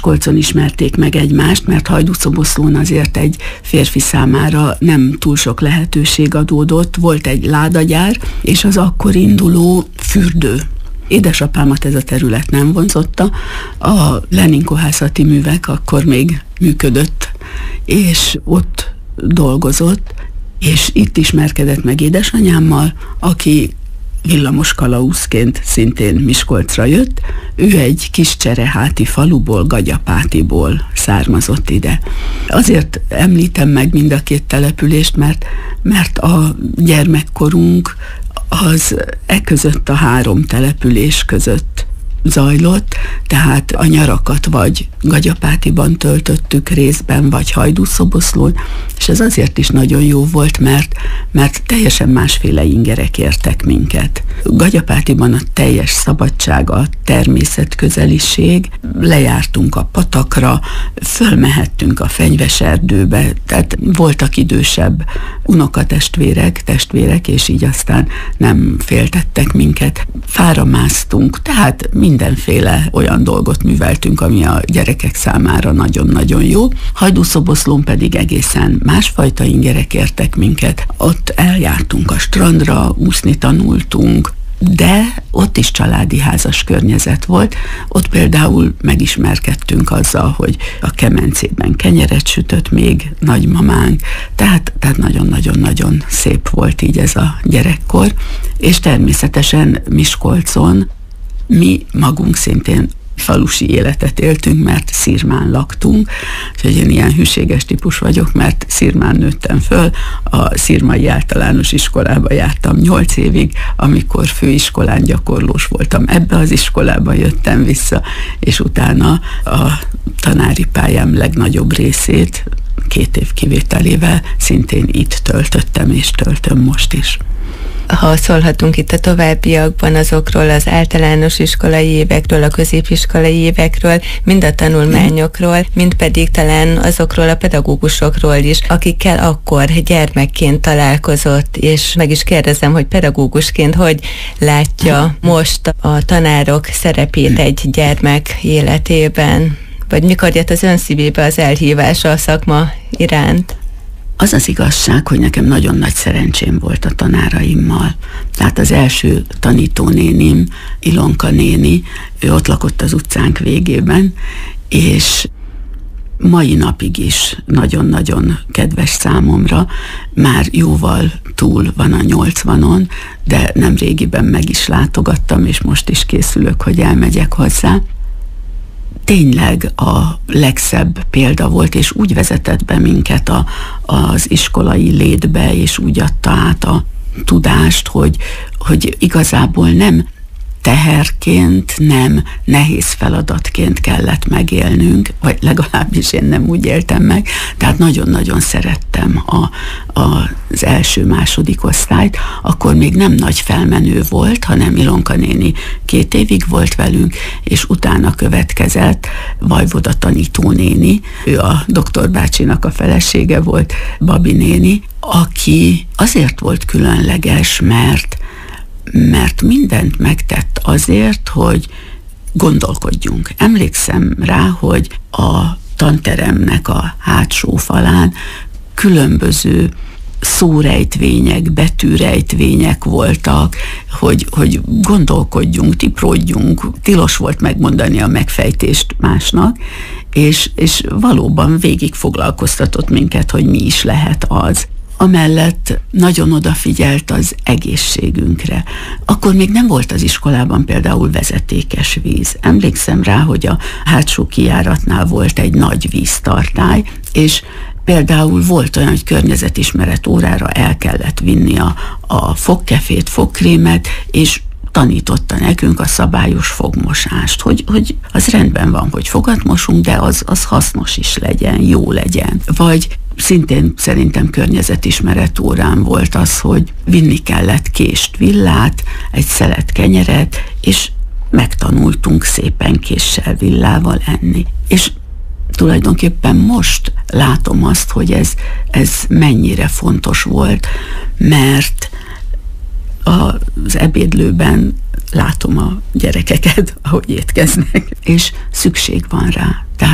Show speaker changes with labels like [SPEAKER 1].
[SPEAKER 1] Miskolcon ismerték meg egymást, mert Hajdúszoboszlón azért egy férfi számára nem túl sok lehetőség adódott. Volt egy ládagyár, és az akkor induló fürdő. Édesapámat ez a terület nem vonzotta, a Lenin-kohászati művek akkor még működött, és ott dolgozott, és itt ismerkedett meg édesanyámmal, aki villamos kalauzként szintén Miskolcra jött. Ő egy kis csereháti faluból, Gagyapátiból származott ide. Azért említem meg mind a két települést, mert a gyermekkorunk az között a három település között zajlott, tehát a nyarakat vagy Gagyapátiban töltöttük részben, vagy Hajdúszoboszlón, és ez azért is nagyon jó volt, mert teljesen másféle ingerek értek minket. Gagyapátiban a teljes szabadság, a természetközeliség, lejártunk a patakra, fölmehettünk a fenyveserdőbe, tehát voltak idősebb testvérek, és így aztán nem féltettek minket. Fára másztunk, tehát mindenféle olyan dolgot műveltünk, ami a gyerekek számára nagyon-nagyon jó. Hajdúszoboszlón pedig egészen másfajta ingerek értek minket. Ott eljártunk a strandra, úszni tanultunk, de ott is családi házas környezet volt. Ott például megismerkedtünk azzal, hogy a kemencében kenyeret sütött még nagymamánk, tehát nagyon-nagyon-nagyon szép volt így ez a gyerekkor, és természetesen Miskolcon mi magunk szintén falusi életet éltünk, mert Szirmán laktunk, úgyhogy én ilyen hűséges típus vagyok, mert Szirmán nőttem föl, a Szirmai Általános Iskolába jártam 8 évig, amikor főiskolán gyakorlós voltam, ebbe az iskolába jöttem vissza, és utána a tanári pályám legnagyobb részét, 2 év kivételével szintén itt töltöttem, és töltöm most is.
[SPEAKER 2] Ha szólhatunk itt a továbbiakban azokról az általános iskolai évekről, a középiskolai évekről, mind a tanulmányokról, mind pedig talán azokról a pedagógusokról is, akikkel akkor gyermekként találkozott, és meg is kérdezem, hogy pedagógusként hogy látja most a tanárok szerepét egy gyermek életében, vagy mikor jött az ön szívébe az elhívása a szakma iránt?
[SPEAKER 1] Az az igazság, hogy nekem nagyon nagy szerencsém volt a tanáraimmal. Tehát az első tanítónénim, Ilonka néni, ő ott lakott az utcánk végében, és mai napig is nagyon-nagyon kedves számomra. Már jóval túl van a 80-on, de nem régiben meg is látogattam, és most is készülök, hogy elmegyek hozzá. Tényleg a legszebb példa volt, és úgy vezetett be minket az iskolai létbe, és úgy adta át a tudást, hogy igazából nem teherként, nem nehéz feladatként kellett megélnünk, vagy legalábbis én nem úgy éltem meg, tehát nagyon-nagyon szerettem az első-második osztályt, akkor még nem nagy felmenő volt, hanem Ilonka néni 2 évig volt velünk, és utána következett Vajvoda tanítónéni, ő a doktor bácsinak a felesége volt, Babi néni, aki azért volt különleges, mert mindent megtett azért, hogy gondolkodjunk. Emlékszem rá, hogy a tanteremnek a hátsó falán különböző szórejtvények, betűrejtvények voltak, hogy gondolkodjunk, tiprodjunk, tilos volt megmondani a megfejtést másnak, és valóban végig foglalkoztatott minket, hogy mi is lehet az. Amellett nagyon odafigyelt az egészségünkre. Akkor még nem volt az iskolában például vezetékes víz. Emlékszem rá, hogy a hátsó kijáratnál volt egy nagy víztartály, és például volt olyan, hogy környezetismeret órára el kellett vinni a fogkefét, fogkrémet, és tanította nekünk a szabályos fogmosást, hogy az rendben van, hogy fogat mosunk, de az hasznos is legyen, jó legyen. Vagy szintén szerintem környezetismeret órán volt az, hogy vinni kellett kést, villát, egy szelet kenyeret, és megtanultunk szépen késsel, villával enni. És tulajdonképpen most látom azt, hogy ez mennyire fontos volt, mert az ebédlőben látom a gyerekeket, ahogy étkeznek, és szükség van rá.